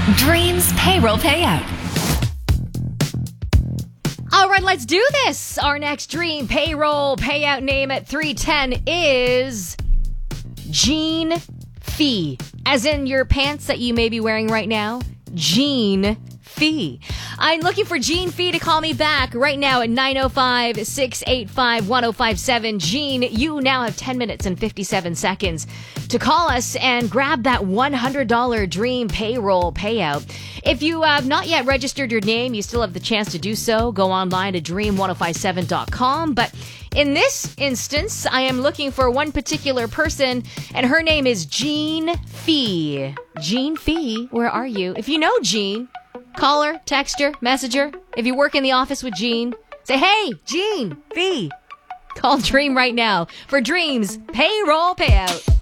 Dreams Payroll Payout. All right, let's do this. Our next Dream Payroll Payout name at 310 is Jean Fee. As in your pants that you may be wearing right now. Jean Fee. I'm looking for Jean Fee to call me back right now at 905-685-1057. Jean, you now have 10 minutes and 57 seconds to call us and grab that $100 Dream Payroll Payout. If you have not yet registered your name, you still have the chance to do so. Go online to dream1057.com. But in this instance, I am looking for one particular person, and her name is Jean Fee. Jean Fee, where are you? If you know Jean, call her, text her, message her. If you work in the office with Jean, say, hey, Jean Fee. Call Dream right now for Dream's Payroll Payout.